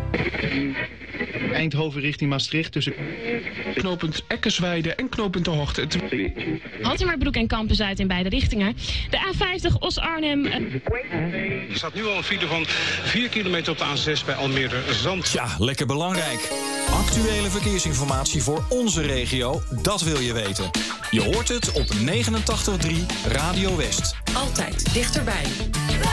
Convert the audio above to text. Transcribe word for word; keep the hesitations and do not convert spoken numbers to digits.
Eindhoven richting Maastricht tussen knooppunt Eckersweide en knooppunt De Hoogte. Hattemerbroek en Campus uit in beide richtingen. De A vijftig Os-Arnhem. Er staat nu al een file van vier kilometer op de A zes bij Almere Zand. Ja, lekker belangrijk. Actuele verkeersinformatie voor onze regio, dat wil je weten. Je hoort het op negenentachtig komma drie Radio West. Altijd dichterbij.